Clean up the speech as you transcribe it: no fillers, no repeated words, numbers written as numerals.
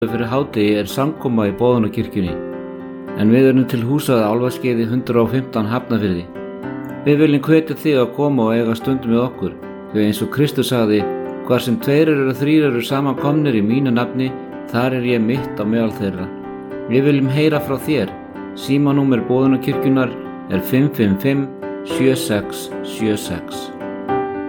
fyrir hádegi er samkoma í Boðunarkirkjunni, en við erum til húsað Álfaskeiði 115 Hafnarfirði. Við viljum hvetja þig að koma og eiga stund með okkur, því eins og Kristur sagði, hvar sem 2 eða 3 eru samankomnir í mínu nafni, þar er ég mitt á meðal þeirra. Við viljum heyra frá þér. Símanúmer Boðunarkirkjunnar er 555 7676.